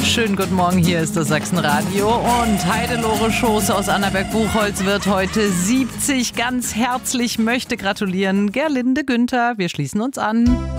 Schönen guten Morgen, hier ist das Sachsenradio und Heidelore Schoß aus Annaberg-Buchholz wird heute 70. Ganz herzlich möchte gratulieren Gerlinde Günther. Wir schließen uns an.